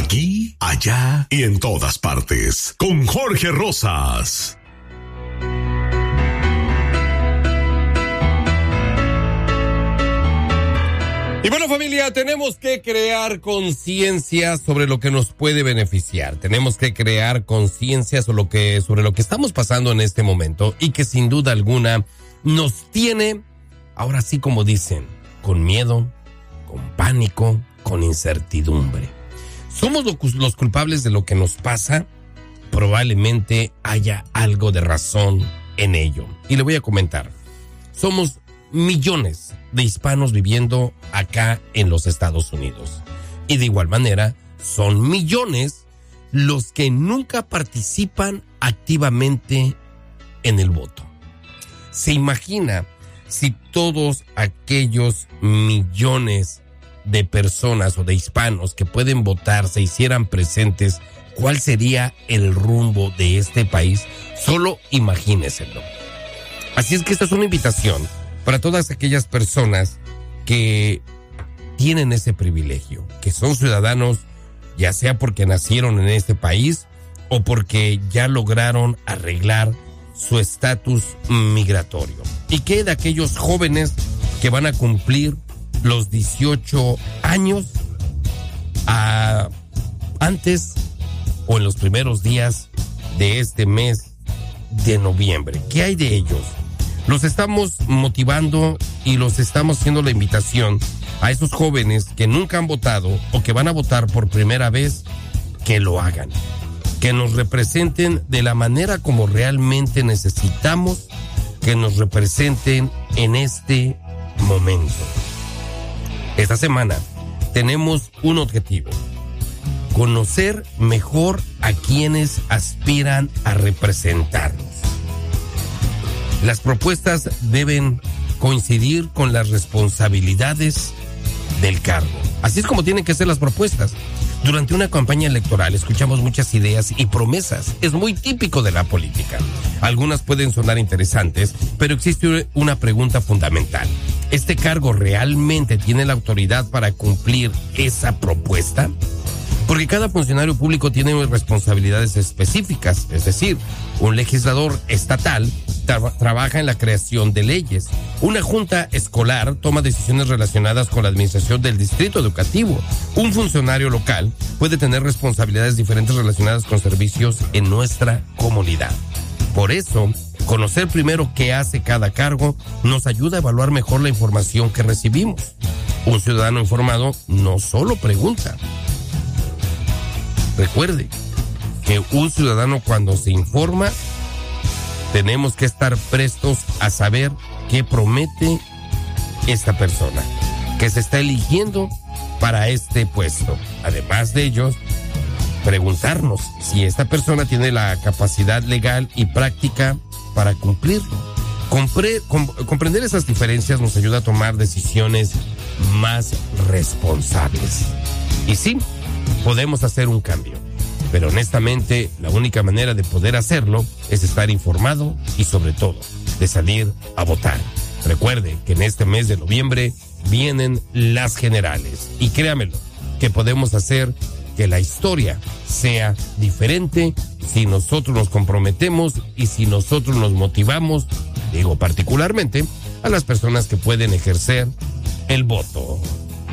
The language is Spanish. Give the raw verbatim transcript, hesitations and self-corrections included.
Aquí, allá y en todas partes. Con Jorge Rosas. Y bueno, familia, tenemos que crear conciencia sobre lo que nos puede beneficiar. Tenemos que crear conciencia sobre lo que, sobre lo que estamos pasando en este momento y que sin duda alguna nos tiene, ahora sí como dicen, con miedo, con pánico, con incertidumbre. ¿Somos los culpables de lo que nos pasa? Probablemente haya algo de razón en ello. Y le voy a comentar. Somos millones de hispanos viviendo acá en los Estados Unidos. Y de igual manera, son millones los que nunca participan activamente en el voto. ¿Se imagina si todos aquellos millones de personas o de hispanos que pueden votar se hicieran presentes? ¿Cuál sería el rumbo de este país? Solo imagínenselo. Así es que esta es una invitación para todas aquellas personas que tienen ese privilegio, que son ciudadanos, ya sea porque nacieron en este país o porque ya lograron arreglar su estatus migratorio. ¿Y qué de aquellos jóvenes que van a cumplir los dieciocho años a, antes o en los primeros días de este mes de noviembre? ¿Qué hay de ellos? Los estamos motivando y los estamos haciendo la invitación a esos jóvenes que nunca han votado o que van a votar por primera vez, que lo hagan, que nos representen de la manera como realmente necesitamos que nos representen en este momento. Esta semana tenemos un objetivo: conocer mejor a quienes aspiran a representarnos. Las propuestas deben coincidir con las responsabilidades del cargo. Así es como tienen que ser las propuestas. Durante una campaña electoral escuchamos muchas ideas y promesas. Es muy típico de la política. Algunas pueden sonar interesantes, pero existe una pregunta fundamental. ¿Este cargo realmente tiene la autoridad para cumplir esa propuesta? Porque cada funcionario público tiene responsabilidades específicas, es decir, un legislador estatal tra- trabaja en la creación de leyes. Una junta escolar toma decisiones relacionadas con la administración del distrito educativo. Un funcionario local puede tener responsabilidades diferentes relacionadas con servicios en nuestra comunidad. Por eso, conocer primero qué hace cada cargo nos ayuda a evaluar mejor la información que recibimos. Un ciudadano informado no solo pregunta. Recuerde que un ciudadano, cuando se informa, tenemos que estar prestos a saber qué promete esta persona que se está eligiendo para este puesto. Además de ello, preguntarnos si esta persona tiene la capacidad legal y práctica para cumplirlo. Compre, com, comprender esas diferencias nos ayuda a tomar decisiones más responsables. Y sí, podemos hacer un cambio, pero honestamente la única manera de poder hacerlo es estar informado y sobre todo de salir a votar. Recuerde que en este mes de noviembre vienen las generales y créamelo que podemos hacer que la historia sea diferente si nosotros nos comprometemos y si nosotros nos motivamos, digo particularmente a las personas que pueden ejercer el voto.